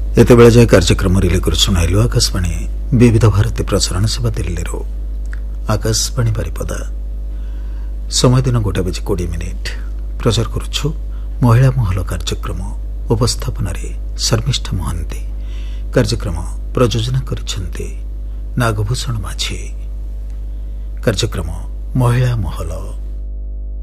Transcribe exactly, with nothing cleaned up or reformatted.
ଏତେବେଳେ ଯାଏ କାର୍ଯ୍ୟକ୍ରମ ରିଲେ କରି ଶୁଣାଇଲୁ ଆକାଶବାଣୀ ବିବିଧ ଭାରତୀ ପ୍ରସାରଣ ସେବା ଦିଲ୍ଲୀରୁ। ଆକାଶବାଣୀ ବାରିପଦା ସମୟ ଦିନ ଗୋଟାଏ ବାଜି କୋଡ଼ିଏ ମିନିଟ୍। ପ୍ରଚାର କରୁଛୁ ମହିଳା ମହଲ କାର୍ଯ୍ୟକ୍ରମ। ଉପସ୍ଥାପନାରେ ଶର୍ମିଷ୍ଠା ମହାନ୍ତି। କାର୍ଯ୍ୟକ୍ରମ ପ୍ରଯୋଜନା କରିଛନ୍ତି ନାଗଭୂଷଣ ମାଝୀ। କାର୍ଯ୍ୟକ୍ରମ ମହିଳା ମହଲ।